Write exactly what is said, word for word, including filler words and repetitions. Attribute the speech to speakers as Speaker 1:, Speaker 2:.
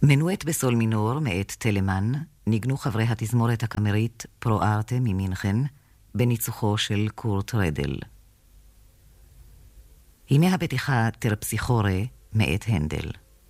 Speaker 1: מנואט בסול מינור מאת טלמן ניגנו חברי התזמורת הקאמרית פרו ארטה ממינכן בניצוחו של קורט רדל. הנה הפתיחה טרפסיכורה מאת הנדל.